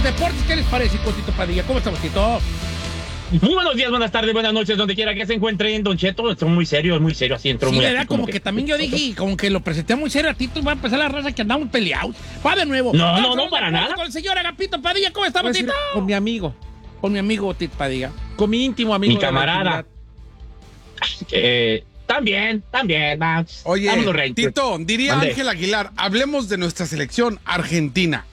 los deportes, ¿qué les parece, Tito Padilla? ¿Cómo estamos, Tito? Muy buenos días, buenas tardes, buenas noches, donde quiera que se encuentren, Don Cheto. Son muy serios, así entró sí, muy ¿verdad? Como que también yo dije, como que lo presenté muy serio a Tito, va a empezar la raza que andamos peleados. Va de nuevo. No, para nada. Con el señor Agapito Padilla, ¿cómo estamos, Tito? Con mi amigo. Con mi amigo Tito Padilla. Con mi íntimo amigo. Mi camarada. También, Max. Oye, Vámonos, Tito, diría Mande. Ángel Aguilar, hablemos de nuestra selección argentina.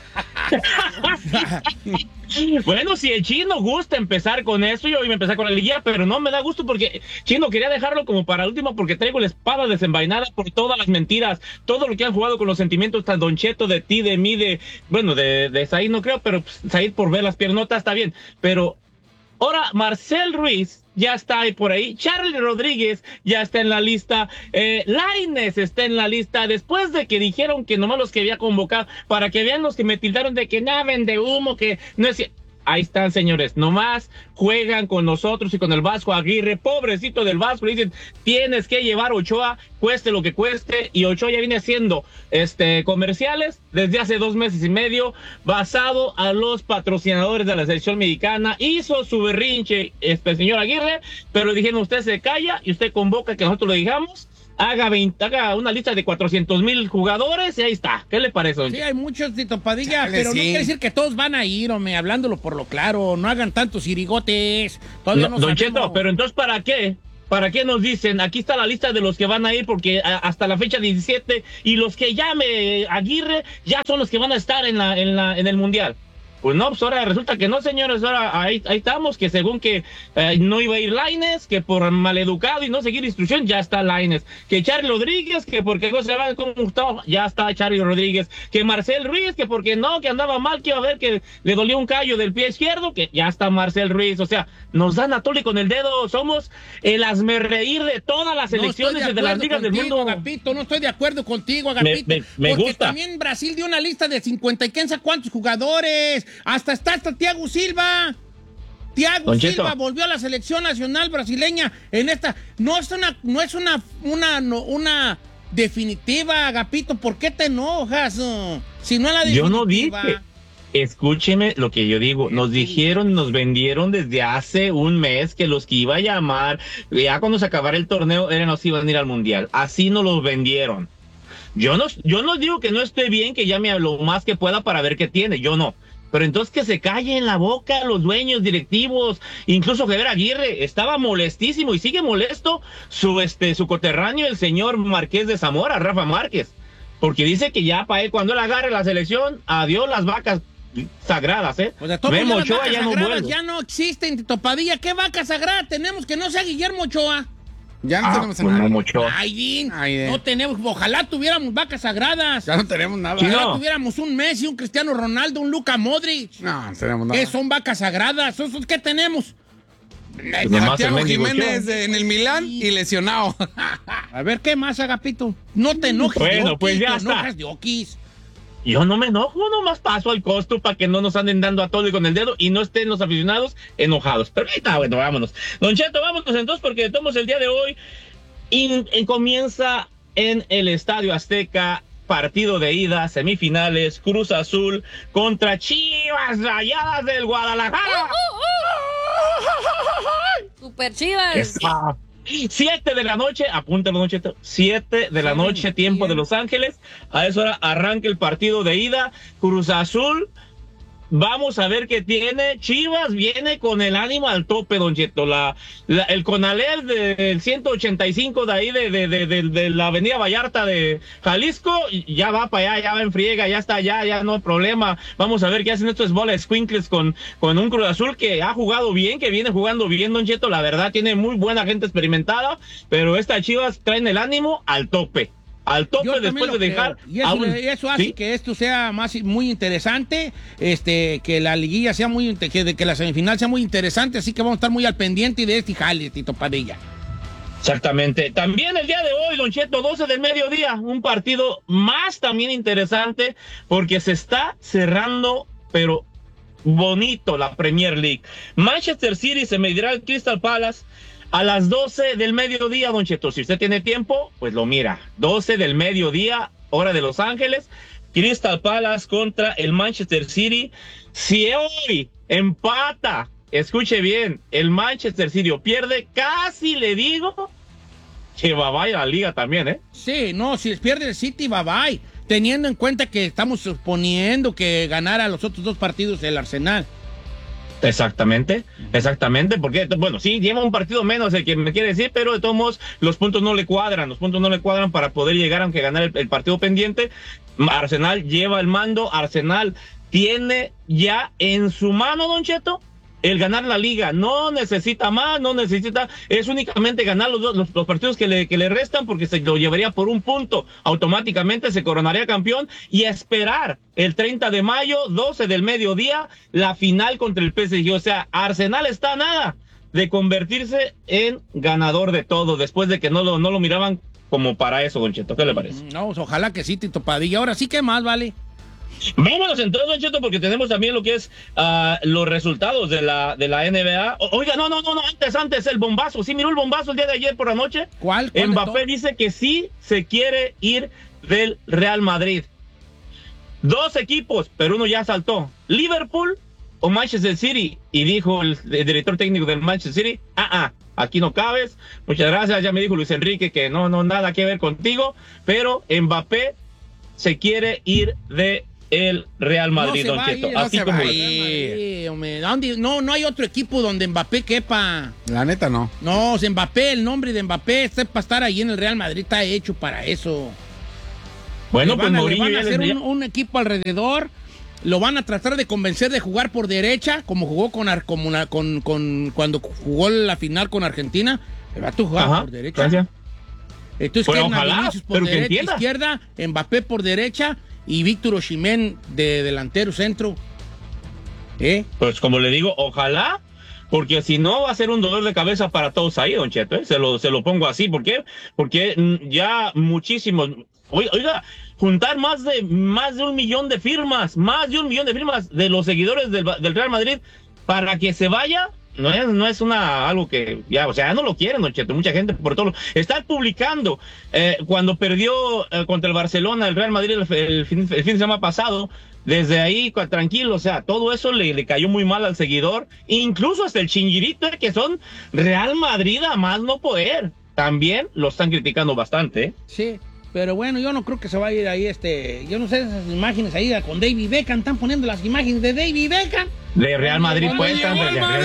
Bueno, si el Chino gusta empezar con eso, yo iba a empezar con la liguilla, pero no me da gusto porque Chino quería dejarlo como para último porque traigo la espada desenvainada por todas las mentiras, todo lo que han jugado con los sentimientos, tan Don Cheto, de ti, de mí, de Said no creo, pero pues, Said por ver las piernotas está bien, pero ahora Marcel Ruiz ya está ahí por ahí, Charlie Rodríguez ya está en la lista, Lainez está en la lista, después de que dijeron que nomás los quería convocar, para que vean los que me tildaron de que naven de humo, que no es... Ahí están, señores, nomás juegan con nosotros y con el Vasco Aguirre, pobrecito del Vasco, le dicen, tienes que llevar Ochoa, cueste lo que cueste, y Ochoa ya viene haciendo comerciales desde hace 2 meses y medio, basado a los patrocinadores de la selección mexicana, hizo su berrinche señor Aguirre, pero le dijeron, usted se calla y usted convoca que nosotros lo digamos, haga una lista de 400,000 jugadores y ahí está. ¿Qué le parece, don Sí, Cheto? hay muchos, Tito Padilla, Chale, pero sí. no quiere decir que todos van a ir, hombre, hablándolo por lo claro. No hagan tantos irigotes. Todavía no Don sabemos. Cheto, pero entonces, ¿para qué? ¿Para qué nos dicen? Aquí está la lista de los que van a ir, porque hasta la fecha 17, y los que llame Aguirre ya son los que van a estar en el Mundial. Pues no, pues ahora resulta que no, señores, ahora ahí estamos, que según que no iba a ir Lainez, que por maleducado y no seguir instrucción, ya está Lainez. Que Charlie Rodríguez, que porque no se va como Gustavo, ya está Charlie Rodríguez. Que Marcel Ruiz, que porque no, que andaba mal, que iba a ver que le dolió un callo del pie izquierdo, que ya está Marcel Ruiz. O sea, nos dan a tole con el dedo, somos el hazmerreír de todas las selecciones y de las ligas del mundo. Agapito, no estoy de acuerdo contigo, Agapito. Me porque gusta. También Brasil dio una lista de 50 y quién sabe cuántos jugadores. Hasta Thiago Silva. Thiago Don Silva Cheto. volvió a la selección nacional brasileña en esta. No es una definitiva, Agapito. ¿Por qué te enojas? Si no es la definitiva. Yo no dije. Escúcheme lo que yo digo. Nos dijeron, nos vendieron desde hace un mes que los que iba a llamar, ya cuando se acabara el torneo, nos iban a ir al Mundial. Así nos los vendieron. Yo no digo que no esté bien que llame a lo más que pueda para ver qué tiene. Yo no. Pero entonces que se callen la boca los dueños, directivos, incluso Javier Aguirre estaba molestísimo y sigue molesto su coterráneo, el señor Marqués de Zamora, Rafa Márquez, porque dice que ya para él, cuando él agarre la selección, adiós las vacas sagradas, O sea, todas Memo las Ochoa vacas ya no sagradas vuelve. ya no existen, Tito Padilla. ¿Qué vaca sagrada tenemos que no sea Guillermo Ochoa? Ya no tenemos a pues nadie. Memo Ochoa. Ay, Din, Ay, no tenemos, ojalá tuviéramos vacas sagradas. Ya no tenemos nada. Sí, Ojalá no. tuviéramos un Messi, un Cristiano Ronaldo, un Luka Modric. No, no tenemos nada. ¿Qué son vacas sagradas? ¿Esos qué tenemos? Pues nomás el Santiago mendigo Jiménez Ochoa. en el Milán y lesionado. A ver, ¿qué más, Agapito? No te enojes, Bueno, de pues ya te está. enojas de oquis. Yo no me enojo, nomás paso al costo para que no nos anden dando a todo y con el dedo y no estén los aficionados enojados. Pero ahorita, bueno, vámonos. Don Cheto, vámonos entonces porque tomamos el día de hoy y comienza en el Estadio Azteca, partido de ida, semifinales, Cruz Azul contra Chivas Rayadas del Guadalajara. Super Chivas. Esa. 7 de la noche, apúntalo, Don Cheto, 7 de la noche, tiempo de Los Ángeles. A esa hora arranca el partido de ida. Cruz Azul, vamos a ver qué tiene. Chivas viene con el ánimo al tope, Don Cheto. El Conalep del 185 de ahí de la avenida Vallarta de Jalisco, ya va para allá, ya va en friega, ya está allá, ya no hay problema. Vamos a ver qué hacen estos bolas squinkles con un Cruz Azul que ha jugado bien, que viene jugando bien, Don Cheto. La verdad, tiene muy buena gente experimentada, pero estas Chivas traen el ánimo al tope. Al tope Yo después de también lo dejar creo. Y eso hace ¿sí? que esto sea muy interesante, que la liguilla sea que la semifinal sea muy interesante, así que vamos a estar muy al pendiente de este jale, Tito Padilla. Exactamente. También el día de hoy, Don Cheto, 12 del mediodía, un partido más también interesante porque se está cerrando, pero bonito, la Premier League. Manchester City se medirá al Crystal Palace a las 12 del mediodía, Don Cheto. Si usted tiene tiempo, pues lo mira. 12 del mediodía, hora de Los Ángeles. Crystal Palace contra el Manchester City. Si hoy empata, escuche bien, el Manchester City o pierde, casi le digo que va a la liga también, ¿eh? Sí, no, si pierde el City, bye. Teniendo en cuenta que estamos suponiendo que ganara los otros dos partidos el Arsenal. Exactamente, porque, bueno, sí, lleva un partido menos el que me quiere decir, pero de todos modos los puntos no le cuadran para poder llegar, aunque ganar el partido pendiente. Arsenal lleva el mando, Arsenal tiene ya en su mano, Don Cheto, el ganar la liga. No necesita más, es únicamente ganar los partidos que le restan, porque se lo llevaría por un punto, automáticamente se coronaría campeón, y esperar el 30 de mayo, 12 del mediodía, la final contra el PSG. O sea, Arsenal está a nada de convertirse en ganador de todo, después de que no lo miraban como para eso, Don Cheto. ¿Qué le parece? No, ojalá que sí, Tito Padilla. Ahora sí, ¿qué más, vale? Vámonos entonces, Don Cheto, porque tenemos también lo que es los resultados de la NBA. Oiga, no, antes el bombazo. ¿Sí miró el bombazo el día de ayer por la noche? ¿Cuál Mbappé dice que sí se quiere ir del Real Madrid. Dos equipos, pero uno ya saltó. Liverpool o Manchester City. Y dijo el director técnico del Manchester City, aquí no cabes. Muchas gracias. Ya me dijo Luis Enrique que no, nada que ver contigo. Pero Mbappé se quiere ir de el Real Madrid, Don Cheto. Así como no hay otro equipo donde Mbappé quepa. La neta, no. No, Mbappé, el nombre de Mbappé está para estar ahí en el Real Madrid, está hecho para eso. Bueno, pues Mourinho le van a hacer un equipo alrededor, lo van a tratar de convencer de jugar por derecha, como jugó cuando jugó la final con Argentina. El vato jugaba por derecha. Gracias. Entonces, pues Vinicius por derecha, izquierda, Mbappé por derecha y Víctor Osimhen de delantero centro. Pues como le digo, ojalá, porque si no va a ser un dolor de cabeza para todos ahí, Don Cheto, se lo pongo así. ¿Por qué? Porque ya muchísimos, oiga, juntar más de 1 millón de firmas, de los seguidores del Real Madrid para que se vaya. No es algo que ya, o sea, ya no lo quieren, Don Cheto. Mucha gente por todo está publicando cuando perdió contra el Barcelona, el Real Madrid el fin de semana pasado. Desde ahí, tranquilo, o sea, todo eso le cayó muy mal al seguidor, incluso hasta el chinguirito, que son Real Madrid a más no poder. También lo están criticando bastante. Sí, pero bueno, yo no creo que se va a ir ahí, yo no sé, esas imágenes ahí con David Beckham, están poniendo las imágenes de David Beckham. De Real Madrid, pues, de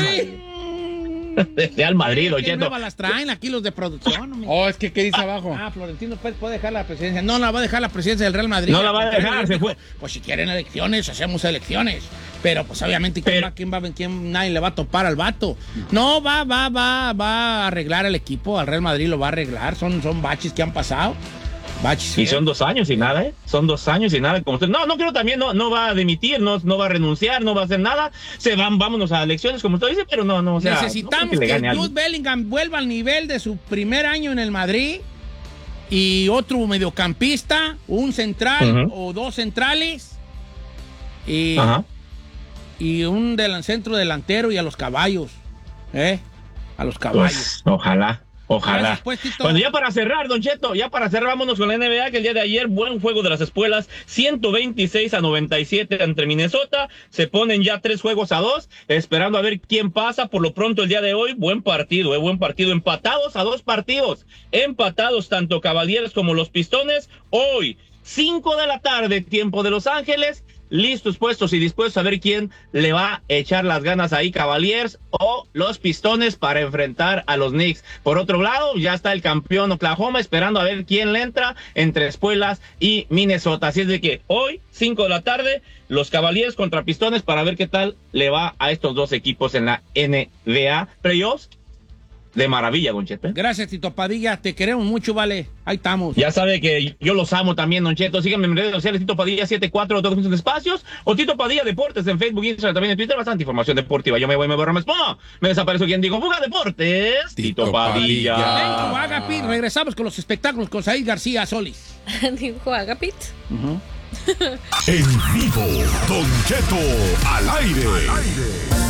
Real Madrid, ¿Qué nuevas las traen aquí los de producción? Es que ¿qué dice abajo? Florentino Pérez puede dejar la presidencia. No la va a dejar la presidencia del Real Madrid. No la va a dejar, se fue. Pues si quieren elecciones, hacemos elecciones. Pero pues obviamente ¿quién nadie le va a topar al vato. No, va a arreglar el equipo, al Real Madrid lo va a arreglar. Son baches que han pasado. Y son 2 años y nada, Son 2 años y nada. Como usted. No creo también, no va a dimitir, no va a renunciar, no va a hacer nada. Vámonos a elecciones, como usted dice, pero no. O sea, necesitamos que Jude Bellingham vuelva al nivel de su primer año en el Madrid. Y otro mediocampista, un central o 2 centrales. Y un centro delantero y a los caballos. A los caballos. Pues, ojalá. Gracias, pues, bueno, ya para cerrar, Don Cheto, vámonos con la NBA, que el día de ayer, buen juego de las espuelas, 126-97 entre Minnesota, se ponen ya 3-2, esperando a ver quién pasa. Por lo pronto el día de hoy, buen partido, empatados a 2 partidos, empatados tanto Cavaliers como los Pistones. Hoy, 5 de la tarde, tiempo de Los Ángeles, listos, puestos y dispuestos a ver quién le va a echar las ganas ahí, Cavaliers o los Pistones, para enfrentar a los Knicks. Por otro lado, ya está el campeón Oklahoma esperando a ver quién le entra entre Espuelas y Minnesota. Así es de que hoy, 5 de la tarde, los Cavaliers contra Pistones, para ver qué tal le va a estos dos equipos en la NBA Playoffs. De maravilla, Don Cheto. Gracias, Tito Padilla. Te queremos mucho, vale. Ahí estamos. Ya sabe que yo los amo también, Don Cheto. Síganme en redes sociales, Tito Padilla 74, todos mis espacios, o Tito Padilla Deportes en Facebook, Instagram, también en Twitter. Bastante información deportiva. Yo me borro, me desaparezco. ¿Quién digo? Fuga Deportes. Tito Padilla. Dijo Agapit. Regresamos con los espectáculos con Said García Solís. Dijo Agapit. En vivo, Don Cheto al aire.